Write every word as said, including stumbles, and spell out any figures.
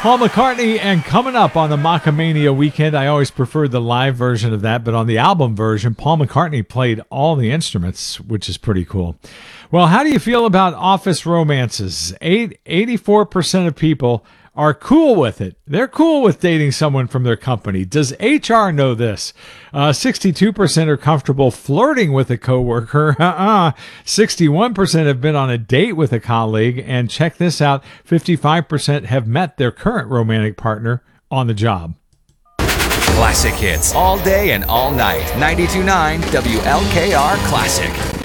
Paul McCartney, and coming up on the Macamania weekend, I always preferred the live version of that, but on the album version, Paul McCartney played all the instruments, which is pretty cool. Well, how do you feel about office romances? Eight, eighty-four percent of people are cool with it. They're cool with dating someone from their company. Does H R know this? Uh, sixty-two percent are comfortable flirting with a coworker. Uh-uh. sixty-one percent have been on a date with a colleague. And check this out, fifty-five percent have met their current romantic partner on the job. Classic hits all day and all night. ninety-two point nine W L K R Classic.